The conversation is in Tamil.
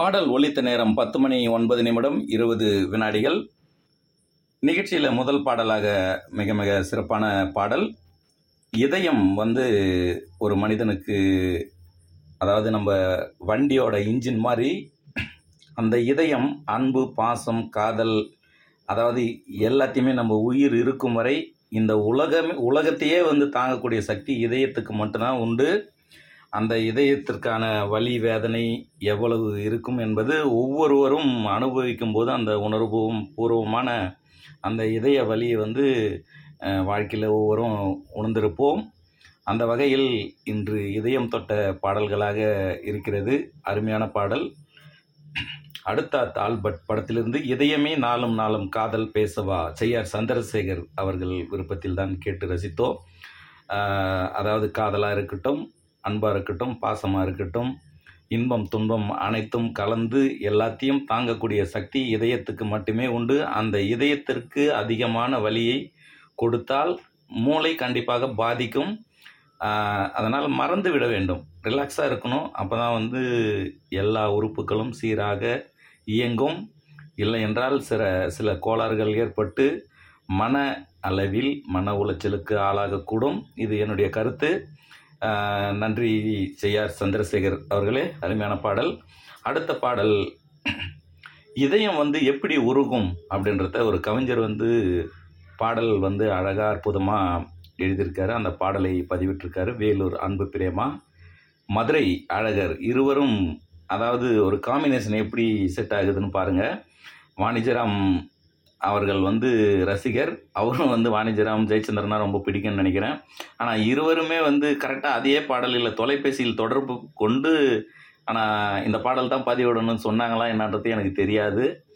பாடல் ஒலித்த நேரம் 10:09 நிகழ்ச்சியில் முதல் பாடலாக மிக மிக சிறப்பான பாடல். இதயம் ஒரு மனிதனுக்கு, அதாவது நம்ம வண்டியோட இன்ஜின் மாதிரி அந்த இதயம் அன்பு, பாசம், காதல், அதாவது எல்லாத்தையுமே நம்ம உயிர் இருக்கும் வரை இந்த உலகத்தையே தாங்கக்கூடிய சக்தி இதயத்துக்கு மட்டும்தான் உண்டு. அந்த இதயத்திற்கான வலி, வேதனை எவ்வளவு இருக்கும் என்பது ஒவ்வொருவரும் அனுபவிக்கும் போது அந்த பூர்வமான அந்த இதய வலியை வாழ்க்கையில் ஒவ்வொருவரும் உணர்ந்திருப்போம். அந்த வகையில் இன்று இதயம் தொட்ட பாடல்களாக இருக்கிறது. அருமையான பாடல். அடுத்த ஆல்பர்ட் படத்திலிருந்து இதயமே நாளும் நாளும் காதல் பேசவா, செய்யார் சந்திரசேகர் அவர்கள் விருப்பத்தில் தான் கேட்டு ரசித்தோம். அதாவது காதலாக இருக்கட்டும், அன்பாக இருக்கட்டும், பாசமாக இருக்கட்டும், இன்பம் துன்பம் அனைத்தும் கலந்து எல்லாத்தையும் தாங்கக்கூடிய சக்தி இதயத்துக்கு மட்டுமே உண்டு. அந்த இதயத்திற்கு அதிகமான வலியை கொடுத்தால் மூளை கண்டிப்பாக பாதிக்கும். அதனால் மறந்து விட வேண்டும், ரிலாக்ஸாக இருக்கணும். அப்போ தான் எல்லா உறுப்புகளும் சீராக இயங்கும். இல்லை என்றால் சில கோளாறுகள் ஏற்பட்டு மன அளவில் மன உளைச்சலுக்கு ஆளாகக்கூடும். இது என்னுடைய கருத்து. நன்றி செய்யார் சந்திரசேகர் அவர்களே, அருமையான பாடல். அடுத்த பாடல், இதயம் எப்படி உருகும் அப்படின்றத ஒரு கவிஞர் பாடல் அழகாக அற்புதமாக எழுதியிருக்காரு. அந்த பாடலை பதிவிட்டிருக்காரு வேலூர் அன்பு பிரேமா, மதுரை அழகர். இருவரும் அதாவது ஒரு காம்பினேஷன் எப்படி செட் ஆகுதுன்னு பாருங்கள். வாணிஜராம் அவர்கள் ரசிகர், அவரும் வாணிஜராம் ஜெயச்சந்திரனா ரொம்ப பிடிக்கும்னு நினைக்கிறேன். ஆனால் இருவருமே கரெக்டாக அதே பாடலில் தொலைபேசியில் தொடர்பு கொண்டு, ஆனால் இந்த பாடல் தான் பதிவிடணும்னு சொன்னாங்களா என்னன்றது எனக்கு தெரியாது.